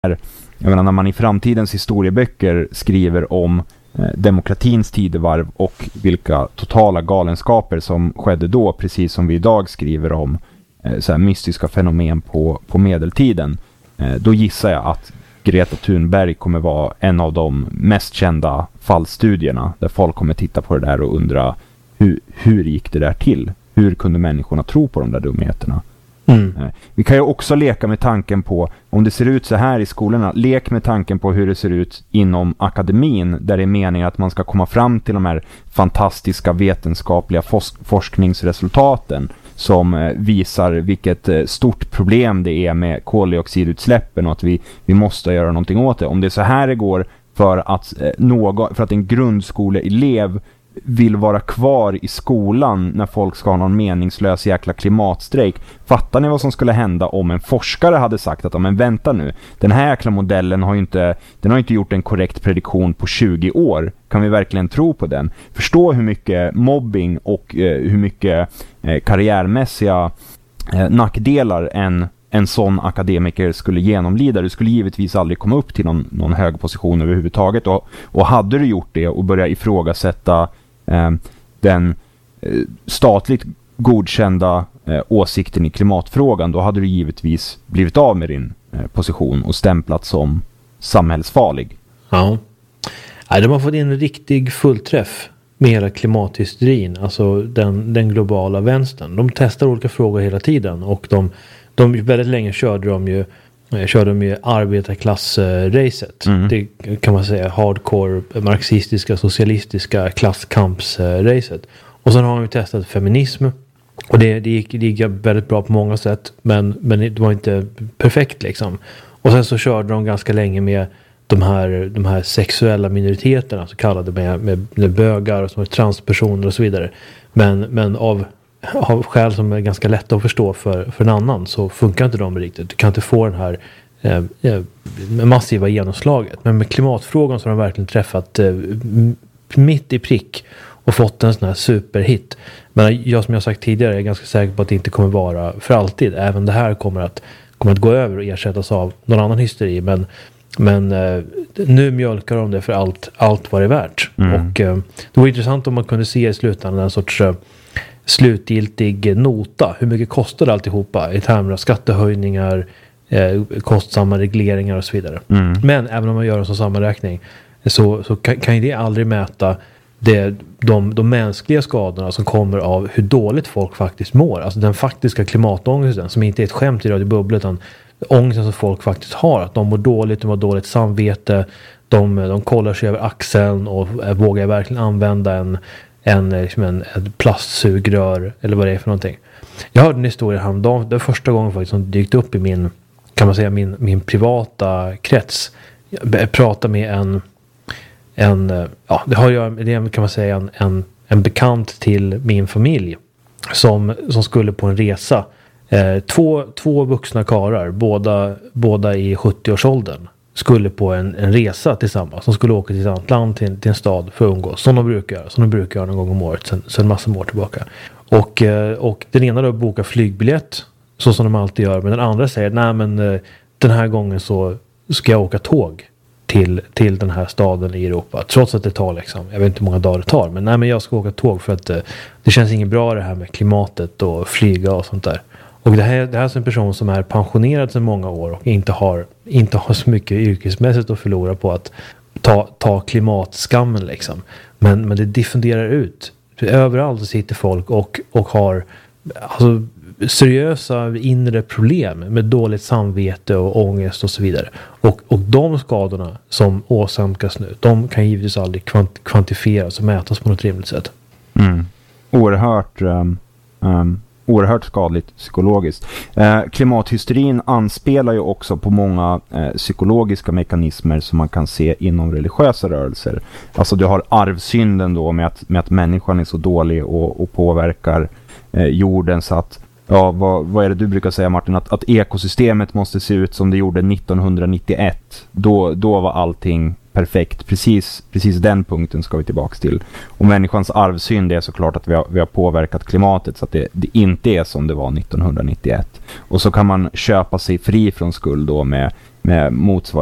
Jag menar, när man i framtidens historieböcker skriver om demokratins tidevarv och vilka totala galenskaper som skedde då, precis som vi idag skriver om så här mystiska fenomen på medeltiden, då gissar jag att Greta Thunberg kommer vara en av de mest kända fallstudierna där folk kommer titta på det där och undra hur gick det där till? Hur kunde människorna tro på de där dumheterna? Vi kan ju också leka med tanken på, om det ser ut så här i skolorna, lek med tanken på hur det ser ut inom akademin, där det är meningen att man ska komma fram till de här fantastiska vetenskapliga forskningsresultaten som visar vilket stort problem det är med koldioxidutsläppen och att vi måste göra någonting åt det. Om det är så här det går för att en grundskoleelev vill vara kvar i skolan när folk ska ha någon meningslös jäkla klimatstrejk. Fattar ni vad som skulle hända om en forskare hade sagt att men vänta nu, den här jäkla modellen har inte gjort en korrekt prediktion på 20 år. Kan vi verkligen tro på den? Förstå hur mycket mobbing och hur mycket karriärmässiga nackdelar en sån akademiker skulle genomlida. Du skulle givetvis aldrig komma upp till någon hög position överhuvudtaget. Och hade du gjort det och börjat ifrågasätta den statligt godkända åsikten i klimatfrågan, då hade du givetvis blivit av med din position och stämplat som samhällsfarlig. Ja. De har fått in en riktig fullträff med hela klimathysterin, alltså den globala vänstern. De testar olika frågor hela tiden och de väldigt länge körde de ju arbetarklassracet. Det kan man säga, hardcore marxistiska, socialistiska klasskampsracet. Och sen har de ju testat feminism. Och det gick väldigt bra på många sätt, men det var inte perfekt liksom. Och sen så körde de ganska länge med de här sexuella minoriteterna, så kallade med bögar och som är transpersoner och så vidare. Men av skäl som är ganska lätta att förstå för en annan, så funkar inte de riktigt. Du kan inte få den här massiva genomslaget. Men med klimatfrågan så har de verkligen träffat mitt i prick och fått en sån här superhit. Men jag, som jag sagt tidigare, är ganska säker på att det inte kommer vara för alltid. Även det här kommer att gå över och ersättas av någon annan hysteri. Men nu mjölkar de det för allt vad det är värt. Och det var intressant om man kunde se i slutändan en sorts slutgiltig nota. Hur mycket kostar alltihopa i termer av skattehöjningar, kostsamma regleringar och så vidare. Men även om man gör en sån sammanräkning så kan ju det aldrig mäta de mänskliga skadorna som kommer av hur dåligt folk faktiskt mår. Alltså den faktiska klimatångesten, som inte är ett skämt i Radio Bubbla, utan ångesten som folk faktiskt har. Att de mår dåligt, de har dåligt samvete, de kollar sig över axeln och vågar verkligen använda ett plastsugrör eller vad det är för någonting. Jag hörde en historia häromdagen, det var första gången faktiskt som dykt upp i min privata krets. Jag pratade med en bekant till min familj som skulle på en resa. Två vuxna karlar, båda i 70-årsåldern, skulle på en resa tillsammans. De skulle åka till ett annat land, till en stad för att umgås. Som de brukar göra någon gång om året sen massor år tillbaka. Och den ena då bokar flygbiljett, så som de alltid gör. Men den andra säger, nej men den här gången så ska jag åka tåg till den här staden i Europa. Trots att det tar liksom, jag vet inte hur många dagar det tar. Men nej, men jag ska åka tåg för att det känns inget bra det här med klimatet och flyga och sånt där. Och det här är en person som är pensionerad sedan många år och inte har så mycket yrkesmässigt att förlora på att ta klimatskammen liksom. Men det diffunderar ut. Överallt så sitter folk och har alltså seriösa inre problem med dåligt samvete och ångest och så vidare. Och de skadorna som åsamkas nu, de kan givetvis aldrig kvantifieras och mätas på något rimligt sätt. Oerhört skadligt psykologiskt. Klimathysterin anspelar ju också på många psykologiska mekanismer som man kan se inom religiösa rörelser. Alltså du har arvsynden då med att människan är så dålig och påverkar jorden, så att vad är det du brukar säga, Martin? Att ekosystemet måste se ut som det gjorde 1991. Då var allting perfekt. Precis den punkten ska vi tillbaka till. Och människans arvsynd är såklart att vi har påverkat klimatet så att det inte är som det var 1991. Och så kan man köpa sig fri från skuld då med med